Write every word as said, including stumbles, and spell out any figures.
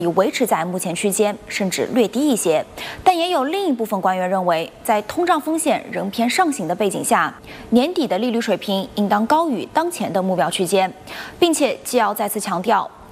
维持在目前区间，甚至略低一些。但也有另一部分官员认为，在通胀风险仍偏上行的背景下，年底的利率水平应当高于当前的目标区间，并且既要再次强调。